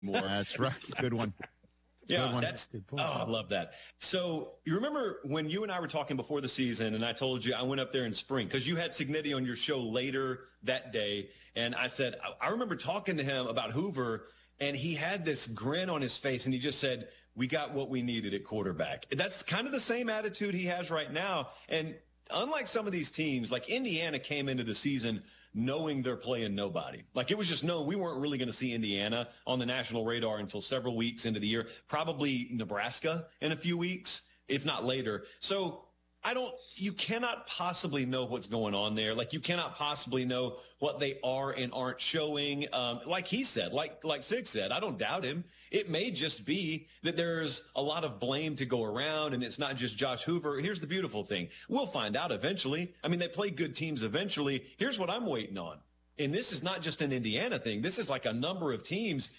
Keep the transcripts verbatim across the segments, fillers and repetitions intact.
more. That's right. It's a good one. Yeah, Good one. that's Good point. oh, I love that. So you remember when you and I were talking before the season, and I told you I went up there in spring because you had Signetti on your show later that day, and I said I, I remember talking to him about Hoover, and he had this grin on his face, and he just said, "We got what we needed at quarterback." That's kind of the same attitude he has right now, and unlike some of these teams, like Indiana came into the season knowing they're playing nobody. Like it was just known we weren't really going to see Indiana on the national radar until several weeks into the year, probably Nebraska in a few weeks, if not later. So I don't, you cannot possibly know what's going on there. Like you cannot possibly know what they are and aren't showing. Um, like he said, like, like Sig said, I don't doubt him. It may just be that there's a lot of blame to go around and it's not just Josh Hoover. Here's the beautiful thing. We'll find out eventually. I mean, they play good teams eventually. Here's what I'm waiting on. And this is not just an Indiana thing. This is like a number of teams.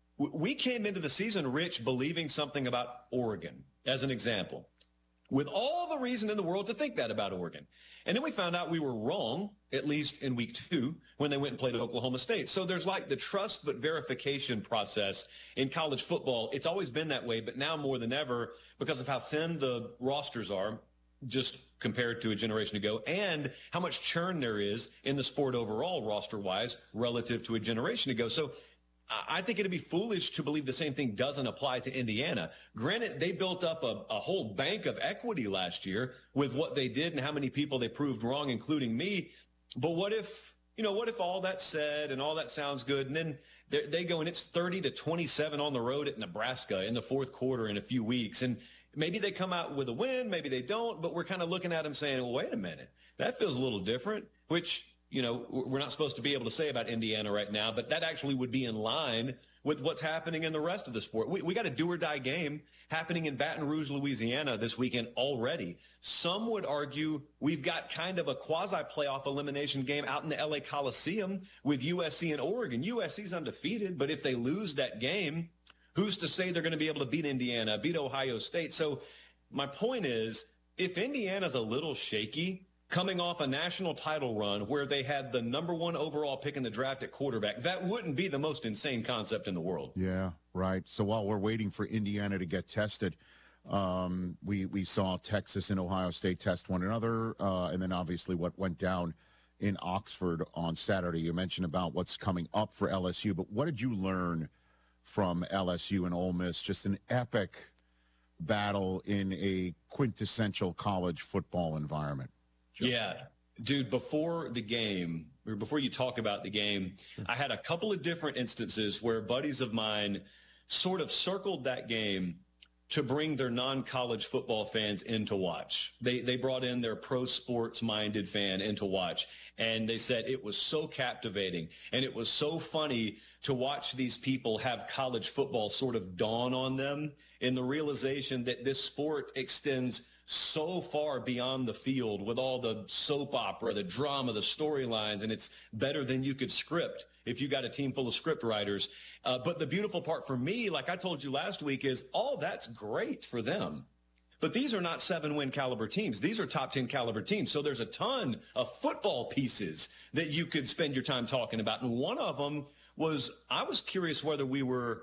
We came into the season, Rich, believing something about Oregon as an example, with all the reason in the world to think that about Oregon. And then we found out we were wrong, at least in week two, when they went and played Oklahoma State. So there's like the trust but verification process in college football. It's always been that way, but now more than ever, because of how thin the rosters are, just compared to a generation ago, and how much churn there is in the sport overall roster-wise relative to a generation ago. So I think it'd be foolish to believe the same thing doesn't apply to Indiana. Granted, they built up a, a whole bank of equity last year with what they did and how many people they proved wrong, including me. But what if, you know, what if all that's said and all that sounds good, and then they go and it's thirty to twenty-seven on the road at Nebraska in the fourth quarter in a few weeks, and maybe they come out with a win, maybe they don't, but we're kind of looking at them saying, well, wait a minute, that feels a little different, which, you know, we're not supposed to be able to say about Indiana right now, but that actually would be in line with what's happening in the rest of the sport. We, we got a do or die game happening in Baton Rouge, Louisiana this weekend already. Some would argue we've got kind of a quasi-playoff elimination game out in the L A Coliseum with U S C and Oregon. U S C's undefeated, but if they lose that game, who's to say they're going to be able to beat Indiana, beat Ohio State? So my point is, if Indiana's a little shaky, coming off a national title run where they had the number one overall pick in the draft at quarterback, that wouldn't be the most insane concept in the world. Yeah, right. So while we're waiting for Indiana to get tested, um, we, we saw Texas and Ohio State test one another, uh, and then obviously what went down in Oxford on Saturday. You mentioned about what's coming up for L S U, but what did you learn from L S U and Ole Miss? Just an epic battle in a quintessential college football environment. Sure. Yeah, dude, before the game, or before you talk about the game, sure. I had a couple of different instances where buddies of mine sort of circled that game to bring their non-college football fans in to watch. They they brought in their pro sports minded fan in to watch. And they said it was so captivating and it was so funny to watch these people have college football sort of dawn on them in the realization that this sport extends so far beyond the field with all the soap opera, the drama, the storylines, and it's better than you could script if you got a team full of script writers. Uh, but the beautiful part for me, like I told you last week, is all that's great for them. But these are not seven-win caliber teams. These are top ten caliber teams. So there's a ton of football pieces that you could spend your time talking about. And one of them was, I was curious whether we were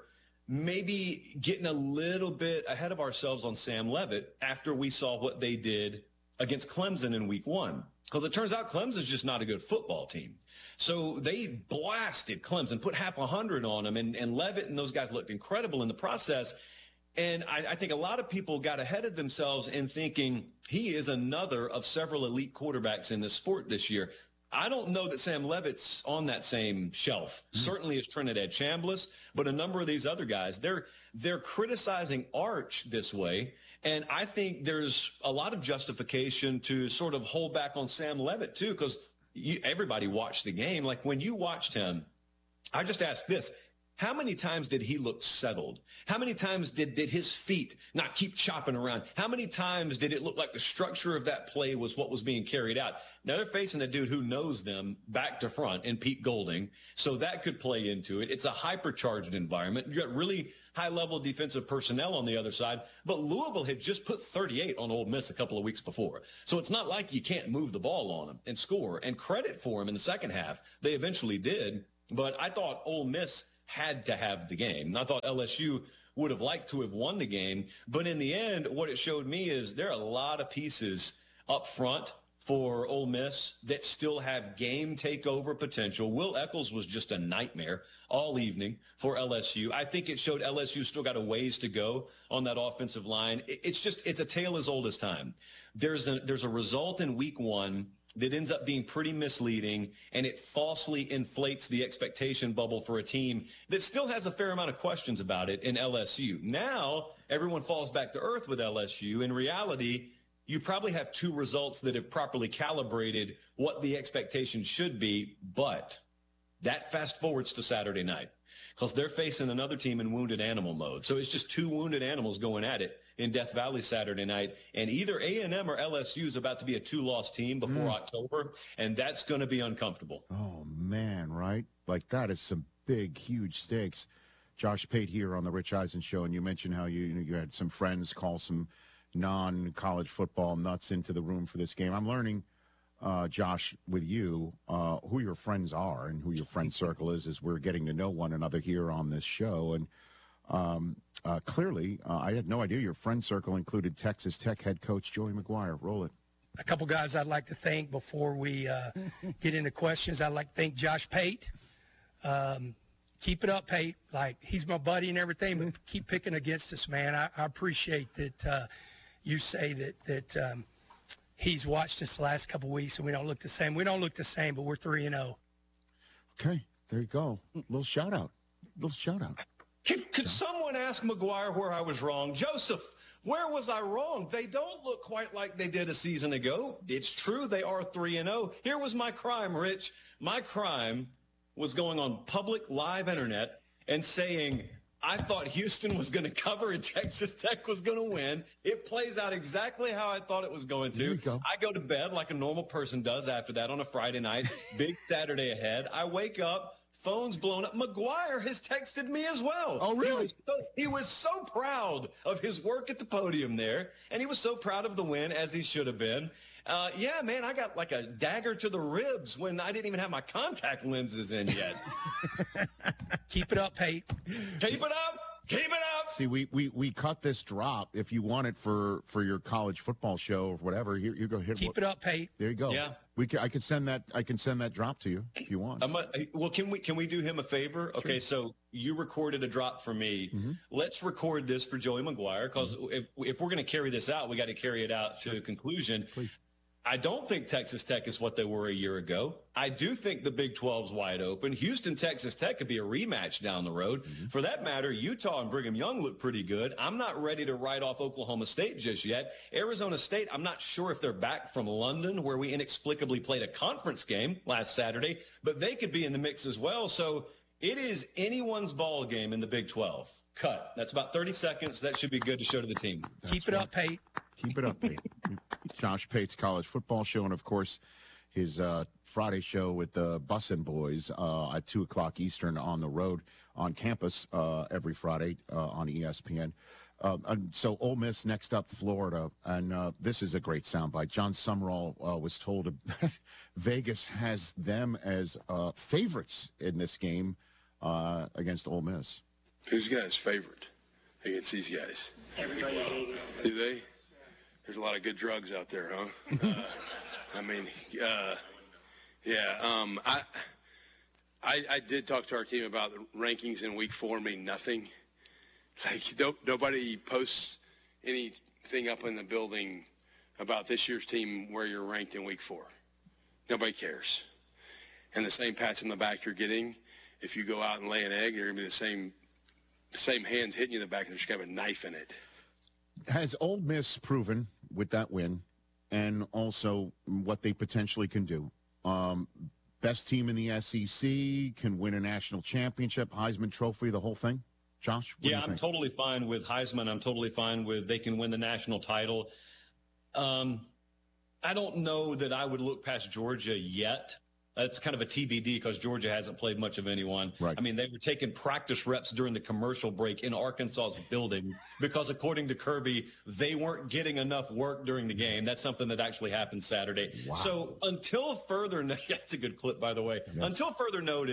maybe getting a little bit ahead of ourselves on Sam Leavitt after we saw what they did against Clemson in week one. Because it turns out Clemson's just not a good football team. So they blasted Clemson, put half a hundred on them, and, and Leavitt and those guys looked incredible in the process. And I, I think a lot of people got ahead of themselves in thinking he is another of several elite quarterbacks in this sport this year. I don't know that Sam Leavitt's on that same shelf. Mm-hmm. Certainly is Trinidad Chambliss, but a number of these other guys, they're they're criticizing Arch this way, and I think there's a lot of justification to sort of hold back on Sam Leavitt too, because everybody watched the game. Like when you watched him, I just asked this. How many times did he look settled? How many times did, did his feet not keep chopping around? How many times did it look like the structure of that play was what was being carried out? Now they're facing a dude who knows them back to front in Pete Golding, so that could play into it. It's a hypercharged environment. You got really high-level defensive personnel on the other side, but Louisville had just put thirty-eight on Ole Miss a couple of weeks before. So it's not like you can't move the ball on them and score, and credit for them in the second half. They eventually did, but I thought Ole Miss had to have the game. And I thought L S U would have liked to have won the game. But in the end, what it showed me is there are a lot of pieces up front for Ole Miss that still have game takeover potential. Will Eccles was just a nightmare all evening for L S U. I think it showed L S U still got a ways to go on that offensive line. It's just, it's a tale as old as time. There's a, there's a result in week one that ends up being pretty misleading, and it falsely inflates the expectation bubble for a team that still has a fair amount of questions about it in L S U. Now, everyone falls back to earth with L S U. In reality, you probably have two results that have properly calibrated what the expectation should be, but that fast forwards to Saturday night because they're facing another team in wounded animal mode. So it's just two wounded animals going at it in Death Valley Saturday night. And either A and M or L S U is about to be a two-loss team before mm. October, and that's going to be uncomfortable. Oh, man, right? Like that is some big, huge stakes. Josh Pate here on the Rich Eisen Show, and you mentioned how you, you had some friends call some non-college football nuts into the room for this game. I'm learning, uh, Josh, with you, uh, who your friends are and who your friend circle is, as we're getting to know one another here on this show. And um, uh, clearly, uh, I had no idea your friend circle included Texas Tech head coach Joey McGuire. Roll it. A couple guys I'd like to thank before we uh, get into questions. I'd like to thank Josh Pate. Um, keep it up, Pate. Like, he's my buddy and everything, but keep picking against us, man. I, I appreciate that uh, you say that that um, he's watched us the last couple of weeks and we don't look the same. We don't look the same, but we're three and oh. Okay, there you go. Little shout out. Little shout out. Could, could someone ask McGuire where I was wrong? Joseph, where was I wrong? They don't look quite like they did a season ago. It's true they are three and oh. Here was my crime, Rich. My crime was going on public live internet and saying I thought Houston was going to cover and Texas Tech was going to win. It plays out exactly how I thought it was going to. Go. I go to bed like a normal person does after that on a Friday night. Big Saturday ahead. I wake up. Phone's blown up. McGuire has texted me as well. Oh, really? He was, so, he was so proud of his work at the podium there, and he was so proud of the win, as he should have been. Uh, yeah, man, I got like a dagger to the ribs when I didn't even have my contact lenses in yet. Keep it up, Pate. Keep it up. Keep it up. See, we, we, we cut this drop. If you want it for, for your college football show or whatever, you, you go hit. Keep it up, Pate. There you go. Yeah. We can, I can send that. I can send that drop to you if you want. I'm a, well, can we can we do him a favor? Okay, sure. So you recorded a drop for me. Mm-hmm. Let's record this for Joey McGuire because mm-hmm. if if we're going to carry this out, we got to carry it out to a conclusion. Please. I don't think Texas Tech is what they were a year ago. I do think the Big twelve's wide open. Houston, Texas Tech could be a rematch down the road. Mm-hmm. For that matter, Utah and Brigham Young look pretty good. I'm not ready to write off Oklahoma State just yet. Arizona State, I'm not sure if they're back from London, where we inexplicably played a conference game last Saturday, but they could be in the mix as well. So it is anyone's ball game in the Big twelve. Cut. That's about thirty seconds. That should be good to show to the team. That's Keep it right. up, Pate. Keep it up, Pate. Josh Pate's college football show, and of course, his uh, Friday show with the Bussin' Boys uh, at two o'clock Eastern on the road on campus uh, every Friday uh, on E S P N. Uh, and so Ole Miss next up, Florida, and uh, this is a great soundbite. John Summerall uh, was told Vegas has them as uh, favorites in this game uh, against Ole Miss. Who's got his favorite against these guys? Everybody hates. Do they? There's a lot of good drugs out there, huh? uh, I mean, uh, yeah. Um, I, I I did talk to our team about the rankings in week four mean nothing. Like, no, nobody posts anything up in the building about this year's team where you're ranked in week four. Nobody cares. And the same pats on the back you're getting, if you go out and lay an egg, you're going to be the same same hands hitting you in the back. There's kind of a knife in it. Has Ole Miss proven with that win and also what they potentially can do? Um, best team in the S E C, can win a national championship, Heisman Trophy, the whole thing? Josh? Yeah, I'm totally fine with Heisman. I'm totally fine with they can win the national title. Um, I don't know that I would look past Georgia yet. That's kind of a T B D because Georgia hasn't played much of anyone. Right. I mean, they were taking practice reps during the commercial break in Arkansas's building because, according to Kirby, they weren't getting enough work during the game. That's something that actually happened Saturday. Wow. So until further – that's a good clip, by the way. Yes. Until further notice,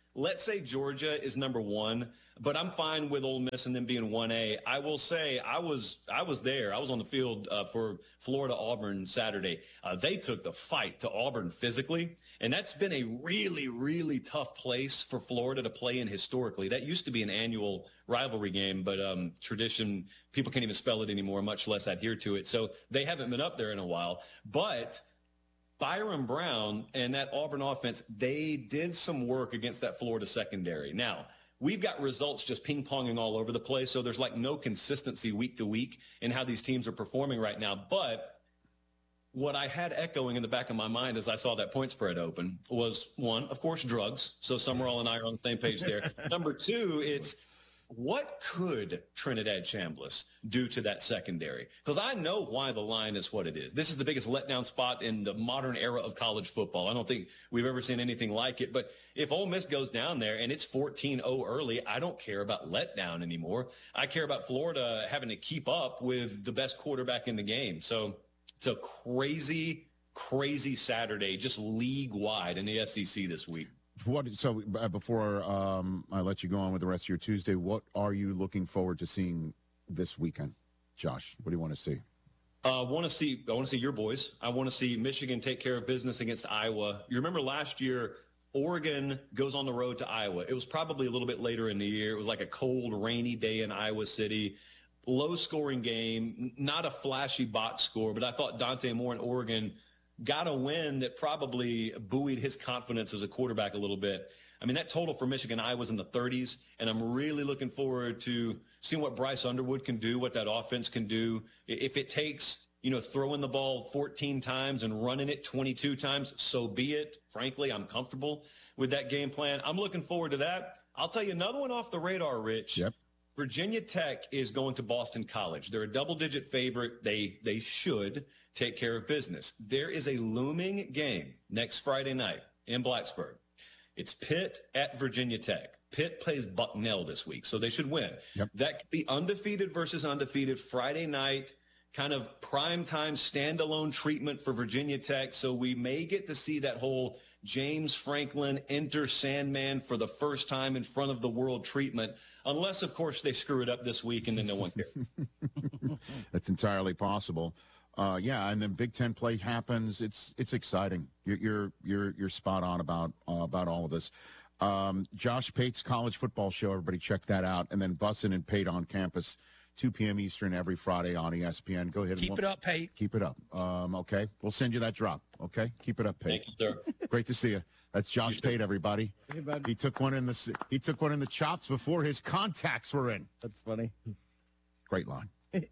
let's say Georgia is number one, but I'm fine with Ole Miss and them being one A. I will say I was I was there. I was on the field uh, for Florida-Auburn Saturday. Uh, they took the fight to Auburn physically, and that's been a really, really tough place for Florida to play in historically. That used to be an annual rivalry game, but um, tradition, people can't even spell it anymore, much less adhere to it. So they haven't been up there in a while. But Byron Brown and that Auburn offense, they did some work against that Florida secondary. Now, we've got results just ping-ponging all over the place, so there's like no consistency week to week in how these teams are performing right now. But what I had echoing in the back of my mind as I saw that point spread open was, one, of course, drugs. So Summerall and I are on the same page there. Number two, it's what could Trinidad Chambliss do to that secondary? Because I know why the line is what it is. This is the biggest letdown spot in the modern era of college football. I don't think we've ever seen anything like it. But if Ole Miss goes down there and it's fourteen oh early, I don't care about letdown anymore. I care about Florida having to keep up with the best quarterback in the game. So it's a crazy, crazy Saturday, just league-wide in the S E C this week. What so uh, before um, I let you go on with the rest of your Tuesday, what are you looking forward to seeing this weekend, Josh? What do you want to see? I uh, want to see. I want to see your boys. I want to see Michigan take care of business against Iowa. You remember last year, Oregon goes on the road to Iowa. It was probably a little bit later in the year. It was like a cold, rainy day in Iowa City. Low-scoring game, not a flashy box score, but I thought Dante Moore in Oregon got a win that probably buoyed his confidence as a quarterback a little bit. I mean, that total for Michigan, I was in the thirties, and I'm really looking forward to seeing what Bryce Underwood can do, what that offense can do. If it takes, you know, throwing the ball fourteen times and running it twenty-two times, so be it. Frankly, I'm comfortable with that game plan. I'm looking forward to that. I'll tell you another one off the radar, Rich. Yep. Virginia Tech is going to Boston College. They're a double-digit favorite. They they should take care of business. There is a looming game next Friday night in Blacksburg. It's Pitt at Virginia Tech. Pitt plays Bucknell this week, so they should win. Yep. That could be undefeated versus undefeated Friday night, kind of primetime standalone treatment for Virginia Tech. So we may get to see that whole James Franklin enter Sandman for the first time in front of the world treatment, unless, of course, they screw it up this week and then no one cares. That's entirely possible. Uh, yeah, and then Big Ten play happens. It's it's exciting. You're you're you're, you're spot on about uh, about all of this. Um, Josh Pate's college football show. Everybody check that out. And then Bussin' and Pate on campus, two p.m. Eastern every Friday on E S P N. Go ahead. Keep and it up, Pate. Keep it up. Um, okay, we'll send you that drop. Okay, keep it up, Pate. Thank you, sir. Great to see you. That's Josh Pate, everybody. Hey, bud. He took one in the he took one in the chops before his contacts were in. That's funny. Great line.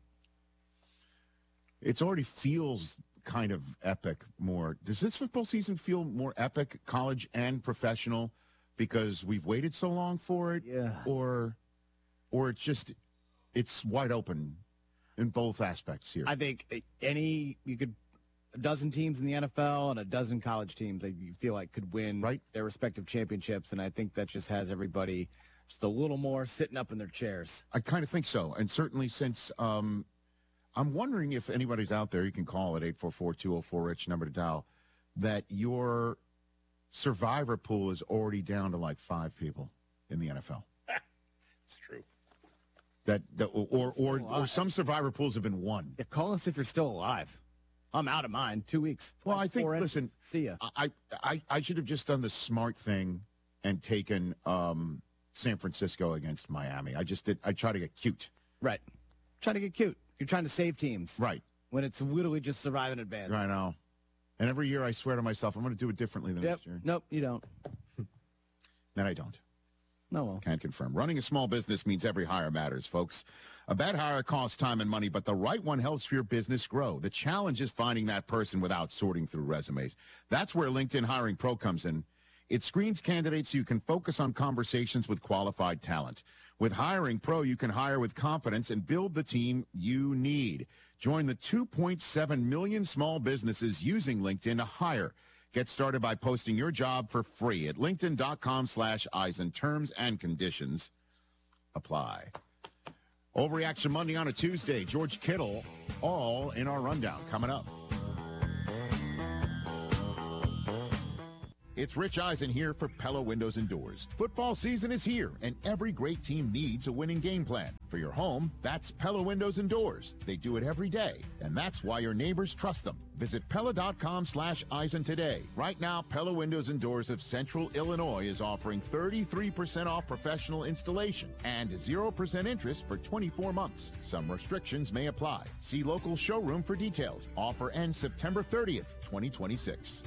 It already feels kind of epic more. Does this football season feel more epic, college and professional, because we've waited so long for it? Yeah. Or, or it's just, it's wide open in both aspects here. I think any, you could, a dozen teams in the N F L and a dozen college teams that you feel like could win Right. their respective championships. And I think that just has everybody just a little more sitting up in their chairs. I kind of think so. And certainly since um, I'm wondering if anybody's out there, you can call it eight four four, two oh four, RICH, number to dial, that your survivor pool is already down to like five people in the N F L. It's true. That, that or, or, or some survivor pools have been won. Yeah, call us if you're still alive. I'm out of mine. Two weeks. Well, I think, Four listen, entries. See ya. I, I, I should have just done the smart thing and taken um, San Francisco against Miami. I just did. I try to get cute. Right. Trying to get cute. You're trying to save teams. Right. When it's literally just survive in advance. I know. And every year I swear to myself, I'm going to do it differently than Yep. next year. Nope, you don't. Then I don't. No, well. Can't confirm. Running a small business means every hire matters, folks. A bad hire costs time and money, but the right one helps your business grow. The challenge is finding that person without sorting through resumes. That's where LinkedIn Hiring Pro comes in. It screens candidates so you can focus on conversations with qualified talent. With Hiring Pro, you can hire with confidence and build the team you need. Join the two point seven million small businesses using LinkedIn to hire. Get started by posting your job for free at linkedin.com slash Eisen. Terms and conditions apply. Overreaction Monday on a Tuesday. George Kittle, all in our rundown. Coming up. It's Rich Eisen here for Pella Windows and Doors. Football season is here, and every great team needs a winning game plan. For your home, that's Pella Windows and Doors. They do it every day, and that's why your neighbors trust them. Visit Pella.com slash Eisen today. Right now, Pella Windows and Doors of Central Illinois is offering thirty-three percent off professional installation and zero percent interest for twenty-four months. Some restrictions may apply. See local showroom for details. Offer ends September thirtieth, twenty twenty-six.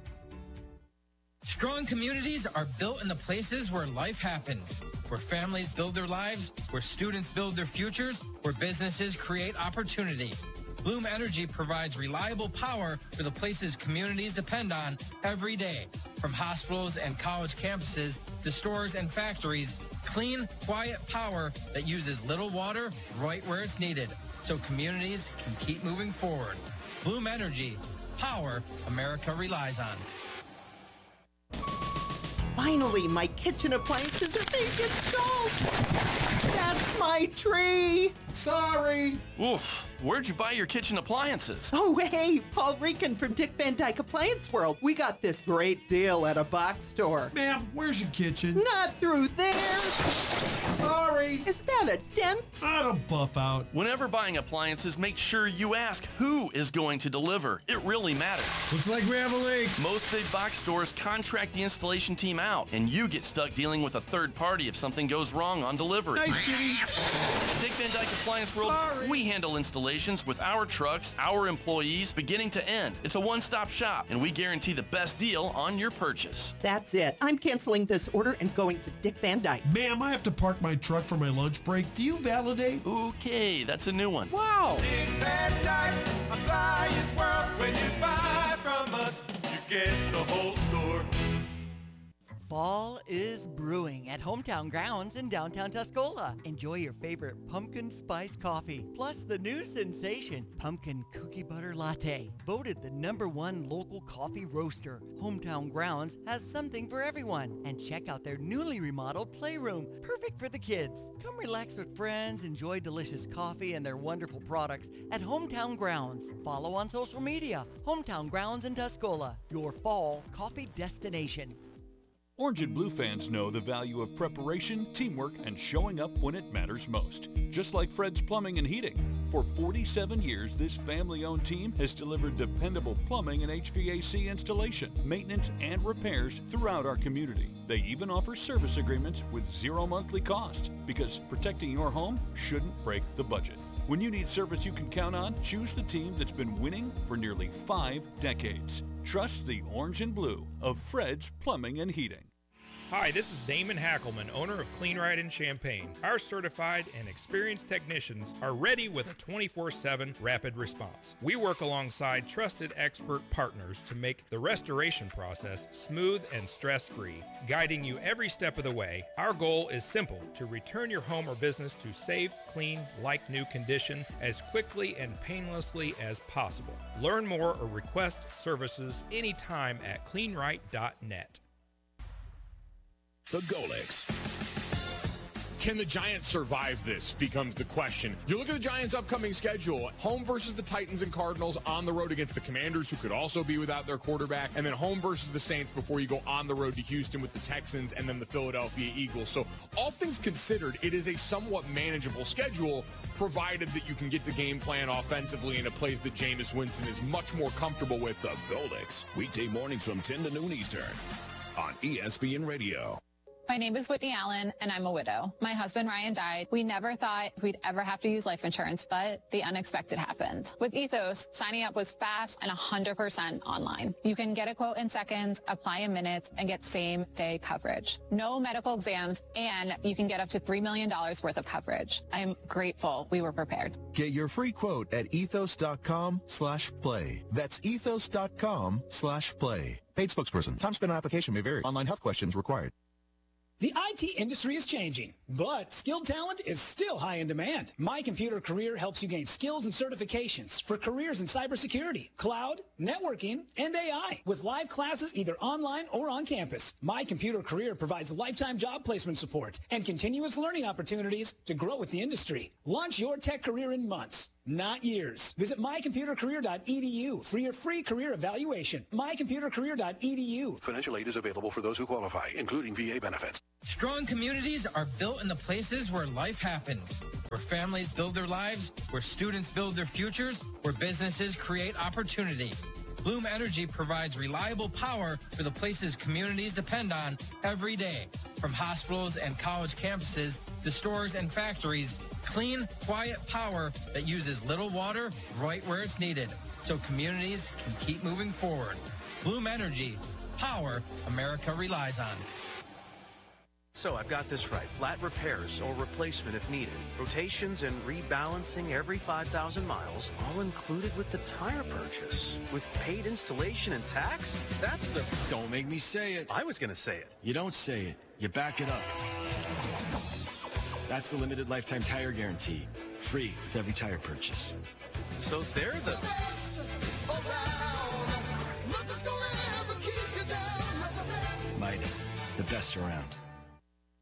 Strong communities are built in the places where life happens, where families build their lives, where students build their futures, where businesses create opportunity. Bloom Energy provides reliable power for the places communities depend on every day. From hospitals and college campuses to stores and factories, clean, quiet power that uses little water right where it's needed, so communities can keep moving forward. Bloom Energy, power America relies on. Finally, my kitchen appliances are being installed. That's my tree. Sorry. Oof. Where'd you buy your kitchen appliances? Oh, hey, Paul Rican from Dick Van Dyke Appliance World. We got this great deal at a box store. Ma'am, where's your kitchen? Not through there. Sorry. Is that a dent? I don't buff out. Whenever buying appliances, make sure you ask who is going to deliver. It really matters. Looks like we have a leak. Most big box stores contract the installation team out, and you get stuck dealing with a third party if something goes wrong on delivery. Nice, Jimmy. Dick Van Dyke Appliance World, Sorry. We handle installations with our trucks, our employees, beginning to end. It's a one-stop shop, and we guarantee the best deal on your purchase. That's it. I'm canceling this order and going to Dick Van Dyke. Ma'am, I have to park my truck for my lunch break. Do you validate? Okay, that's a new one. Wow. Dick Van Dyke Appliance World. When you buy from us, you get the whole store. Fall is brewing at Hometown Grounds in downtown Tuscola. Enjoy your favorite pumpkin spice coffee, plus the new sensation, Pumpkin Cookie Butter Latte. Voted the number one local coffee roaster, Hometown Grounds has something for everyone. And check out their newly remodeled playroom, perfect for the kids. Come relax with friends, enjoy delicious coffee and their wonderful products at Hometown Grounds. Follow on social media, Hometown Grounds in Tuscola, your fall coffee destination. Orange and Blue fans know the value of preparation, teamwork, and showing up when it matters most. Just like Fred's Plumbing and Heating. For forty-seven years, this family-owned team has delivered dependable plumbing and H V A C installation, maintenance, and repairs throughout our community. They even offer service agreements with zero monthly cost, because protecting your home shouldn't break the budget. When you need service you can count on, choose the team that's been winning for nearly five decades. Trust the Orange and Blue of Fred's Plumbing and Heating. Hi, this is Damon Hackelman, owner of Clean Right in Champaign. Our certified and experienced technicians are ready with a twenty-four seven rapid response. We work alongside trusted expert partners to make the restoration process smooth and stress-free, guiding you every step of the way. Our goal is simple, to return your home or business to safe, clean, like-new condition as quickly and painlessly as possible. Learn more or request services anytime at clean right dot net. The Golics. Can the Giants survive this becomes the question. You look at the Giants' upcoming schedule, home versus the Titans and Cardinals, on the road against the Commanders, who could also be without their quarterback, and then home versus the Saints before you go on the road to Houston with the Texans and then the Philadelphia Eagles. So all things considered, it is a somewhat manageable schedule, provided that you can get the game plan offensively into plays that Jameis Winston is much more comfortable with. The Golics, weekday mornings from ten to noon Eastern on E S P N Radio. My name is Whitney Allen, and I'm a widow. My husband, Ryan, died. We never thought we'd ever have to use life insurance, but the unexpected happened. With Ethos, signing up was fast and one hundred percent online. You can get a quote in seconds, apply in minutes, and get same-day coverage. No medical exams, and you can get up to three million dollars worth of coverage. I'm grateful we were prepared. Get your free quote at ethos.com slash play. That's ethos.com slash play. Paid spokesperson. Time spent on application may vary. Online health questions required. The I T industry is changing, but skilled talent is still high in demand. My Computer Career helps you gain skills and certifications for careers in cybersecurity, cloud, networking, and A I, with live classes either online or on campus. My Computer Career provides lifetime job placement support and continuous learning opportunities to grow with the industry. Launch your tech career in months. not years. Visit my computer career dot e d u for your free career evaluation. my computer career dot e d u. Financial aid is available for those who qualify, including V A benefits. Strong communities are built in the places where life happens, where families build their lives, where students build their futures, where businesses create opportunity. Bloom Energy provides reliable power for the places communities depend on every day. From hospitals and college campuses to stores and factories, clean, quiet power that uses little water right where it's needed, so communities can keep moving forward. Bloom Energy, power America relies on. So I've got this right. Flat repairs or replacement if needed. Rotations and rebalancing every five thousand miles, all included with the tire purchase. With paid installation and tax? That's the... Don't make me say it. I was going to say it. You don't say it. You back it up. That's the limited lifetime tire guarantee. Free with every tire purchase. So they're the... Midas, the best around.